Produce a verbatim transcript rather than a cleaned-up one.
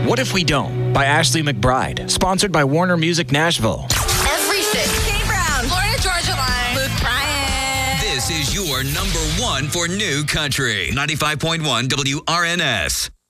What If We Don't by Ashley McBride. Sponsored by Warner Music Nashville. Everything. Kane Brown. Florida Georgia Line. Luke Bryan. This is your number one for new country. ninety-five point one W R N S.